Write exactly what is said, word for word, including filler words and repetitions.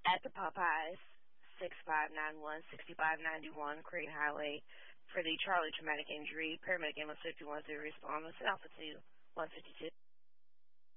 At the Popeyes, six five nine one, six five nine one, Creighton Highway. For the Charlie traumatic injury, paramedic ambulance fifty-one zero respondents, Alpha two, one fifty-two.